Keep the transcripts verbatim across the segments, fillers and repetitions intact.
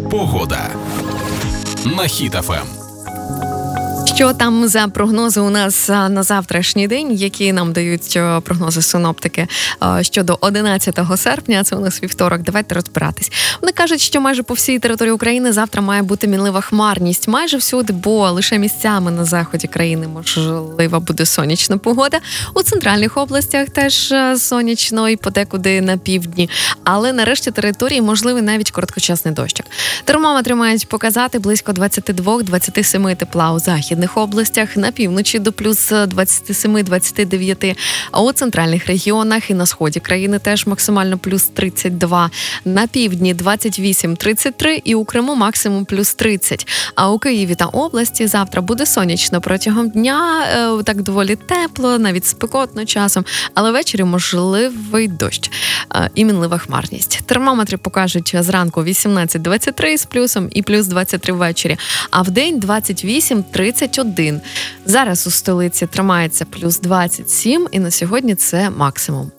Погода на Хіт еф ем. Що там за прогнози у нас на завтрашній день, які нам дають прогнози синоптики щодо одинадцятого серпня, це у нас вівторок, давайте розбиратись. Вони кажуть, що майже по всій території України завтра має бути мінлива хмарність, майже всюди, бо лише місцями на заході країни можлива буде сонячна погода. У центральних областях теж сонячно і подекуди на півдні, але на решті території можливий навіть короткочасний дощик. Термометри мають показати близько двадцять два - двадцять сім тепла у західних областях, на півночі до плюс двадцять сім - двадцять дев'ять, а у центральних регіонах і на сході країни теж максимально плюс тридцять два, на півдні двадцять вісім - тридцять три і у Криму максимум плюс тридцять. А у Києві та області завтра буде сонячно протягом дня, так доволі тепло, навіть спекотно часом, але ввечері можливий дощ і мінлива хмарність. Термометри покажуть зранку вісімнадцять - двадцять три з плюсом і плюс двадцять три ввечері, а в день двадцять вісім - тридцять один. Зараз у столиці тримається плюс двадцять сім, і на сьогодні це максимум.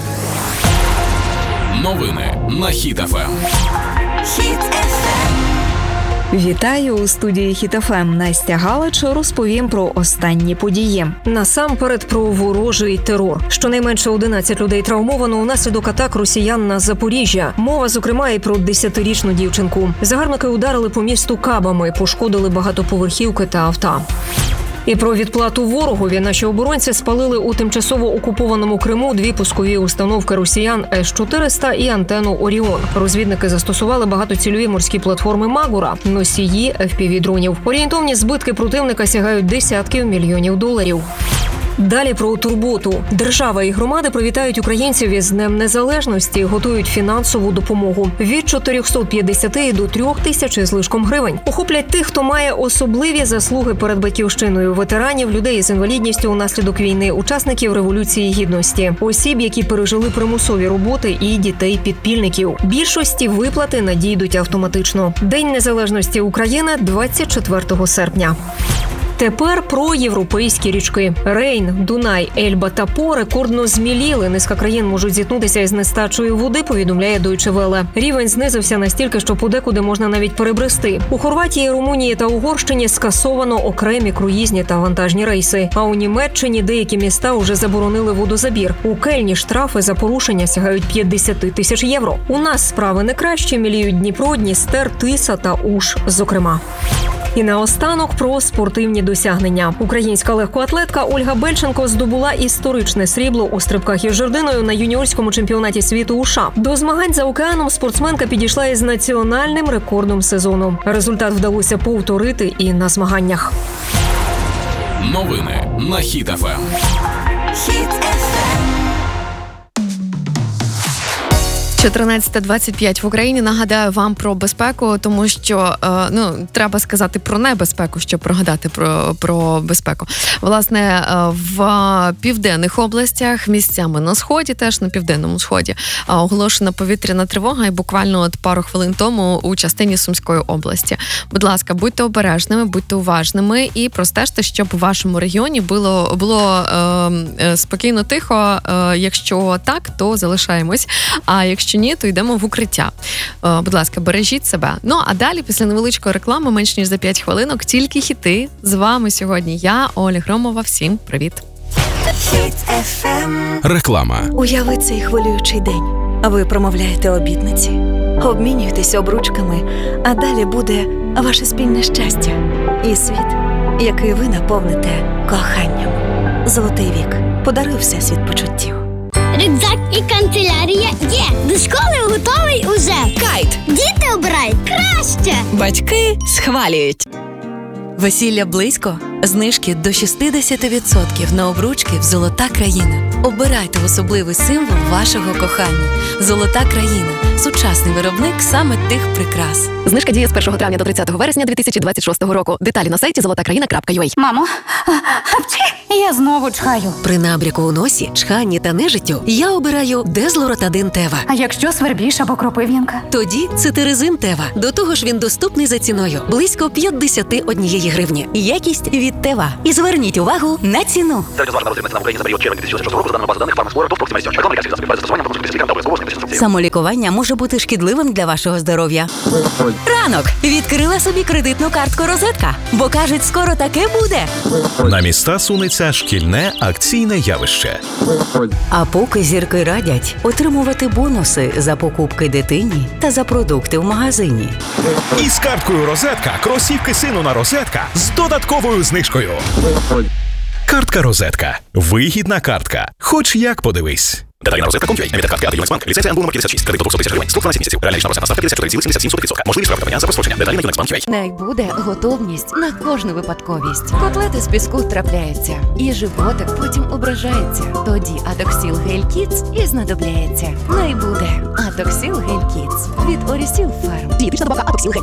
Новини на Хіт еф ем. Хіт еф ем. Вітаю у студії Хіт еф ем. Настя Галич розповім про останні події. Насамперед про ворожий терор. Щонайменше одинадцять людей травмовано унаслідок атак росіян на Запоріжжя. Мова, зокрема, і про десятирічну дівчинку. Загарбники ударили по місту кабами, пошкодили багатоповерхівки та авто. І про відплату ворогові. Наші оборонці спалили у тимчасово окупованому Криму дві пускові установки росіян С чотириста і антенну «Оріон». Розвідники застосували багатоцільові морські платформи «Магура», носії еф пі ві-дронів. Орієнтовні збитки противника сягають десятків мільйонів доларів. Далі про турботу. Держава і громади привітають українців із Днем Незалежності, готують фінансову допомогу. Від чотирьохсот п'ятдесят до трьох тисяч із лишком гривень. Охоплять тих, хто має особливі заслуги перед батьківщиною, ветеранів, людей з інвалідністю унаслідок війни, учасників Революції Гідності, осіб, які пережили примусові роботи, і дітей-підпільників. Більшості виплати надійдуть автоматично. День Незалежності України – двадцять четвертого серпня. Тепер про європейські річки. Рейн, Дунай, Ельба та По рекордно зміліли. Низка країн можуть зіткнутися із нестачею води, повідомляє Deutsche Welle. Рівень знизився настільки, що подекуди можна навіть перебрести. У Хорватії, Румунії та Угорщині скасовано окремі круїзні та вантажні рейси. А у Німеччині деякі міста уже заборонили водозабір. У Кельні штрафи за порушення сягають п'ятдесят тисяч євро. У нас справи не кращі, міліють Дніпро, Дністер, Тиса та Уж, зокрема. І наостанок про спортивні досягнення. Українська легкоатлетка Ольга Бельченко здобула історичне срібло у стрибках із жердиною на юніорському чемпіонаті світу у США. До змагань за океаном спортсменка підійшла із національним рекордом сезону. Результат вдалося повторити і на змаганнях. Новини на Хіт еф ем. Хіт еф ем. чотирнадцята двадцять п'ять в Україні. Нагадаю вам про безпеку, тому що, ну, треба сказати про небезпеку, щоб прогадати про, про безпеку. Власне, в південних областях, місцями на сході, теж на південному сході, оголошена повітряна тривога, і буквально от пару хвилин тому у частині Сумської області. Будь ласка, будьте обережними, будьте уважними і простежте, щоб у вашому регіоні було, було е, спокійно, тихо. Е, якщо так, то залишаємось. А якщо Якщо ні, то йдемо в укриття. О, будь ласка, бережіть себе. Ну, а далі, після невеличкої реклами, менш ніж за п'ять хвилинок, тільки хіти. З вами сьогодні я, Оля Громова. Всім привіт. Хіт еф ем. Реклама. Уяви цей хвилюючий день. Ви промовляєте обітниці, обмінюєтесь обручками, а далі буде ваше спільне щастя і світ, який ви наповните коханням. Золотий вік. Подаруй всесвіт почуттів. Рюкзак і канцелярія є. До школи готовий уже. Кайт. Діти обирають краще. Батьки схвалюють. Весілля близько? Знижки до шістдесят відсотків на обручки в «Золота країна». Обирайте особливий символ вашого кохання. «Золота країна» – сучасний виробник саме тих прикрас. Знижка діє з першого травня до тридцятого вересня дві тисячі двадцять шостого року. Деталі на сайті золота країна крапка ю а. Мамо, я знову чхаю. При набряку у носі, чханні та нежиттю я обираю Дезлоротадин Тева. А якщо свербіж або кропив'янка? Тоді цитиризин Тева. До того ж він доступний за ціною. Близько п'ятдесят однієї гривні. Якість від Тева. І зверніть увагу на ціну. Зареєстрована на розгляд на Україні за період червня дві тисячі шостого року Самолікування може бути шкідливим для вашого здоров'я. Ранок! Відкрила собі кредитну картку «Розетка», бо кажуть, скоро таке буде. На міста сунеться шкільне акційне явище. А поки зірки радять отримувати бонуси за покупки дитині та за продукти в магазині. І з карткою «Розетка» кросівки сину на «Розетка» з додатковою знижкою. Картка «Розетка». Вигідна картка. Хоч як подивись. Деталі на розетка крапка ком крапка ю а. Номер картки «Ад Юнекс Банк». Ліцензія ем бу номер п'ятдесят шість. Кредит до двісті тисяч гривень. Строк дванадцять місяців. Реальна річна процентна ставка п'ятдесят чотири цілих сімдесят сім сотих відсотка. Можливість виправдання за прострочення. Деталі на юнекс банк крапка ю а. Най буде готовність на кожну випадковість. Котлети з піску трапляються, і животик потім ображається. Тоді Адоксіл Гель Кідс і знадобляється. Най буде Адоксіл Гель Кідс від Орісіл Фарм. Дієтична добавка Адоксіл Гель.